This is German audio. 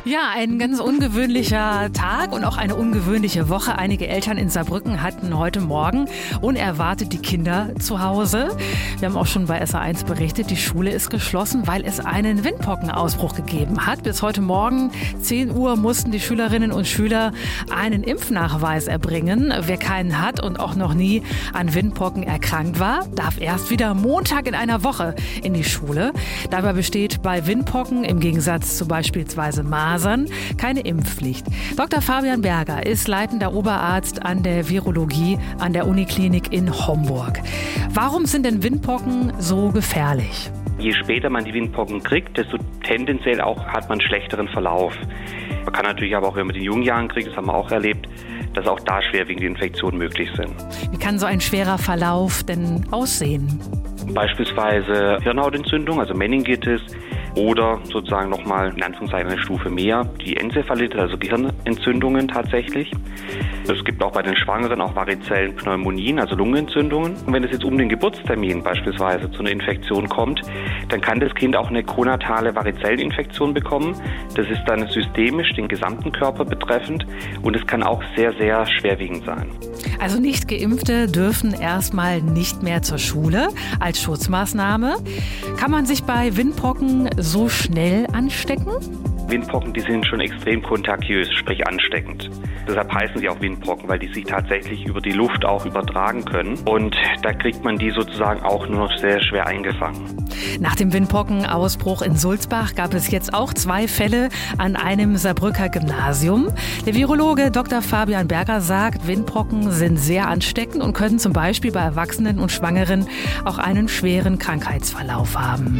Ja, ein ganz ungewöhnlicher Tag und auch eine ungewöhnliche Woche. Einige Eltern in Saarbrücken hatten heute Morgen unerwartet die Kinder zu Hause. Wir haben auch schon bei SA1 berichtet, die Schule ist geschlossen, weil es einen Windpockenausbruch gegeben hat. Bis heute Morgen 10 Uhr mussten die Schülerinnen und Schüler einen Impfnachweis erbringen. Wer keinen hat und auch noch nie an Windpocken erkrankt war, darf erst wieder Montag in einer Woche in die Schule. Dabei besteht bei Windpocken im Gegensatz zu beispielsweise Masern keine Impfpflicht. Dr. Fabian Berger ist leitender Oberarzt an der Virologie an der Uniklinik in Homburg. Warum sind denn Windpocken so gefährlich? Je später man die Windpocken kriegt, desto tendenziell auch hat man einen schlechteren Verlauf. Man kann natürlich aber auch, wenn man die jungen Jahren kriegt, das haben wir auch erlebt, dass auch da schwerwiegende Infektionen möglich sind. Wie kann so ein schwerer Verlauf denn aussehen? Beispielsweise Hirnhautentzündung, also Meningitis, oder sozusagen nochmal in Anführungszeichen eine Stufe mehr, die Enzephalitis, also Gehirnentzündungen tatsächlich. Es gibt auch bei den Schwangeren auch varizellen Pneumonien, also Lungenentzündungen. Und wenn es jetzt um den Geburtstermin beispielsweise zu einer Infektion kommt, dann kann das Kind auch eine konatale Varizelleninfektion bekommen. Das ist dann systemisch den gesamten Körper betreffend und es kann auch sehr, sehr schwerwiegend sein. Also Nicht-Geimpfte dürfen erstmal nicht mehr zur Schule als Schutzmaßnahme. Kann man sich bei Windpocken so schnell anstecken? Windpocken, die sind schon extrem kontagiös, sprich ansteckend. Deshalb heißen sie auch Windpocken, weil die sich tatsächlich über die Luft auch übertragen können. Und da kriegt man die sozusagen auch nur noch sehr schwer eingefangen. Nach dem Windpockenausbruch in Sulzbach gab es jetzt auch 2 Fälle an einem Saarbrücker Gymnasium. Der Virologe Dr. Fabian Berger sagt, Windpocken sind sehr ansteckend und können zum Beispiel bei Erwachsenen und Schwangeren auch einen schweren Krankheitsverlauf haben.